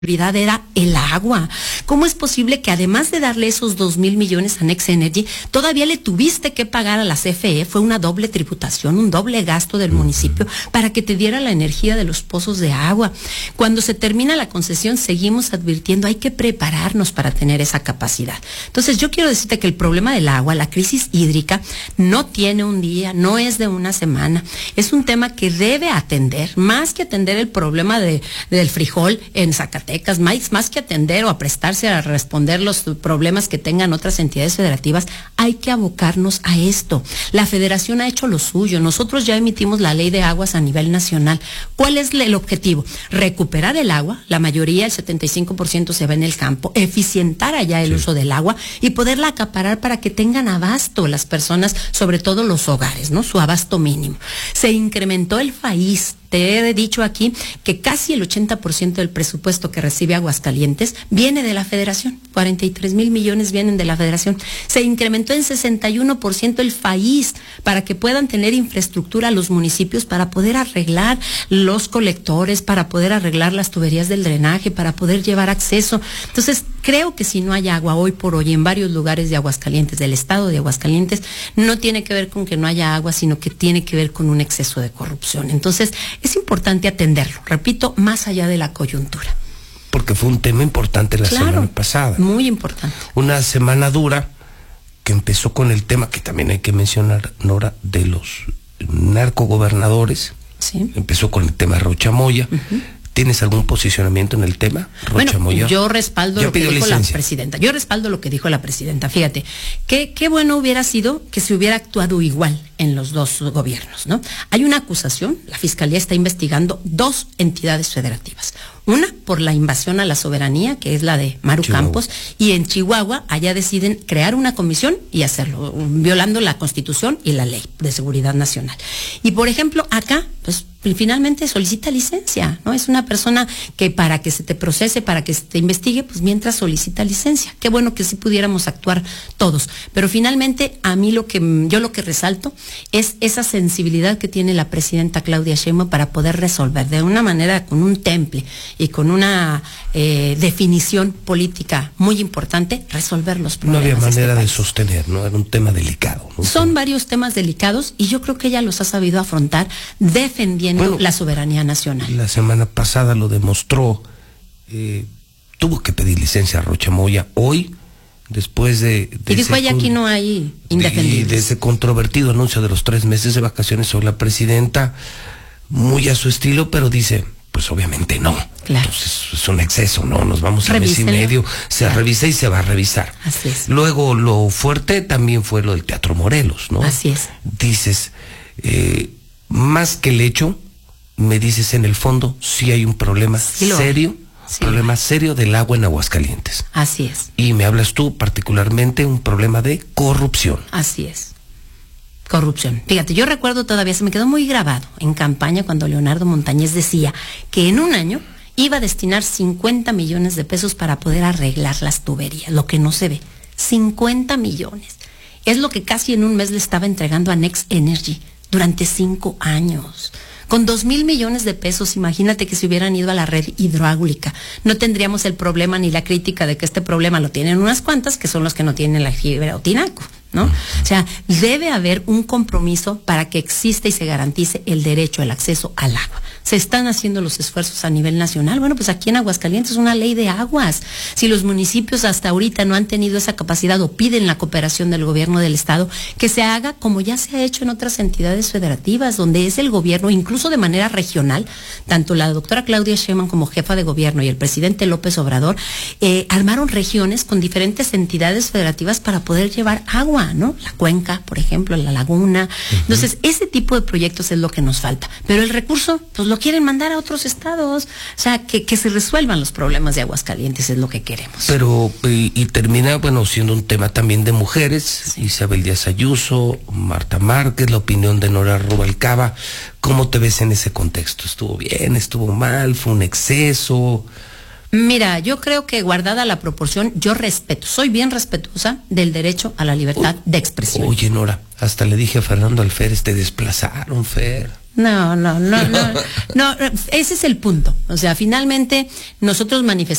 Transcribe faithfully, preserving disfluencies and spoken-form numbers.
prioridad era el agua. ¿Cómo es posible que además de darle esos dos mil millones a Next Energy, todavía le tuviste que pagar a la C F E? Fue una doble tributación, un doble gasto del municipio para que te diera la energía de los pozos de agua. Cuando se termina la concesión, seguimos advirtiendo, hay que prepararnos para tener esa capacidad. Entonces, yo quiero decirte que el problema del agua, la crisis hídrica, no tiene un día, no es de una semana. Es un tema que debe atender, más que atender el problema de, del frijol en Zacatecas, más, más que atender o a prestarse a responder los problemas que tengan otras entidades federativas, hay que abocarnos a esto. La federación ha hecho lo suyo, nosotros ya emitimos la ley de aguas a nivel nacional. ¿Cuál es el objetivo? Recuperar el agua, la mayoría, el setenta y cinco por ciento se va en el campo, eficientar allá el sí. uso del agua y poderla acaparar para que tengan abasto las personas, sobre todo los hogares, ¿no? Su abasto mínimo. Se incrementó el F A I S. Te he dicho aquí que casi el ochenta por ciento del presupuesto que recibe Aguascalientes viene de la Federación. cuarenta y tres mil millones vienen de la Federación. Se incrementó en sesenta y uno por ciento el F A I S para que puedan tener infraestructura los municipios para poder arreglar los colectores, para poder arreglar las tuberías del drenaje, para poder llevar acceso. Entonces, creo que si no hay agua hoy por hoy en varios lugares de Aguascalientes, del estado de Aguascalientes, no tiene que ver con que no haya agua, sino que tiene que ver con un exceso de corrupción. Entonces, es importante atenderlo, repito, más allá de la coyuntura. Porque fue un tema importante la claro, semana pasada. Muy importante. Una semana dura que empezó con el tema que también hay que mencionar, Nora, de los narcogobernadores. Sí. Empezó con el tema Rocha Moya. Uh-huh. ¿Tienes algún posicionamiento en el tema, Rocha bueno, Moya? Yo respaldo ya lo que dijo licencia. la presidenta. Yo respaldo lo que dijo la presidenta. Fíjate, qué, qué bueno hubiera sido que se hubiera actuado igual en los dos gobiernos, ¿no? Hay una acusación, la Fiscalía está investigando dos entidades federativas. Una por la invasión a la soberanía, que es la de Maru Chihuahua. Campos, y en Chihuahua allá deciden crear una comisión y hacerlo, violando la Constitución y la Ley de Seguridad Nacional. Y por ejemplo, acá, pues finalmente solicita licencia, ¿no? Es una persona que para que se te procese, para que se te investigue, pues mientras solicita licencia. Qué bueno que sí pudiéramos actuar todos. Pero finalmente, a mí lo que, yo lo que resalto es esa sensibilidad que tiene la presidenta Claudia Sheinbaum para poder resolver de una manera, con un temple y con una eh, definición política muy importante, resolver los problemas. No había manera de, este de sostener, ¿no? Era un tema delicado, ¿no? Son varios temas delicados y yo creo que ella los ha sabido afrontar defendiendo bueno, la soberanía nacional. La semana pasada lo demostró, eh, tuvo que pedir licencia a Rocha Moya. Hoy, después de... de y dijo ella, aquí no hay indefendibles. Y de ese controvertido anuncio de los tres meses de vacaciones, hoy la presidenta, muy a su estilo, pero dice, pues obviamente no. Claro. Entonces es un exceso, ¿no? Nos vamos a mes y medio, se claro. revisa y se va a revisar. Así es. Luego lo fuerte también fue lo del Teatro Morelos, ¿no? Así es. Dices, eh, más que el hecho, me dices en el fondo, sí hay un problema sí serio, sí problema serio del agua en Aguascalientes. Así es. Y me hablas tú particularmente un problema de corrupción. Así es. Corrupción. Fíjate, yo recuerdo todavía, se me quedó muy grabado en campaña cuando Leonardo Montañez decía que en un año iba a destinar cincuenta millones de pesos para poder arreglar las tuberías, lo que no se ve. cincuenta millones. Es lo que casi en un mes le estaba entregando a Next Energy durante cinco años. Con dos mil millones de pesos, imagínate que si hubieran ido a la red hidráulica, no tendríamos el problema ni la crítica de que este problema lo tienen unas cuantas, que son los que no tienen la fibra o tinaco, ¿no? O sea, debe haber un compromiso para que exista y se garantice el derecho al acceso al agua. Se están haciendo los esfuerzos a nivel nacional. Bueno, pues aquí en Aguascalientes es una ley de aguas. Si los municipios hasta ahorita no han tenido esa capacidad o piden la cooperación del gobierno del estado, que se haga como ya se ha hecho en otras entidades federativas, donde es el gobierno, incluso de manera regional, tanto la doctora Claudia Sheinbaum como jefa de gobierno y el presidente López Obrador, eh, armaron regiones con diferentes entidades federativas para poder llevar agua, ¿no? La cuenca, por ejemplo, la laguna. Uh-huh. Entonces, ese tipo de proyectos es lo que nos falta. Pero el recurso, pues lo quieren mandar a otros estados. O sea, que, que se resuelvan los problemas de Aguascalientes es lo que queremos. Pero, y, y termina, bueno, siendo un tema también de mujeres, sí. Isabel Díaz Ayuso, Marta Márquez, la opinión de Nora Rubalcaba. ¿Cómo te ves en ese contexto? ¿Estuvo bien? ¿Estuvo mal? ¿Fue un exceso? Mira, yo creo que guardada la proporción, yo respeto, soy bien respetuosa del derecho a la libertad o, de expresión. Oye, Nora, hasta le dije a Fernando Alférez, te desplazaron, Fer. No, no, no, no, no, ese es el punto. O sea, finalmente nosotros manifestamos